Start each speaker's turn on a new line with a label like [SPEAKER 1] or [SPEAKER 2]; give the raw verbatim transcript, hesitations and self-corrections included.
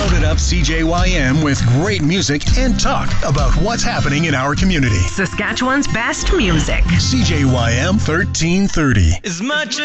[SPEAKER 1] Loaded up C J Y M with great music and talk about what's happening in our community.
[SPEAKER 2] Saskatchewan's best music.
[SPEAKER 1] C J Y M thirteen thirty.
[SPEAKER 3] As much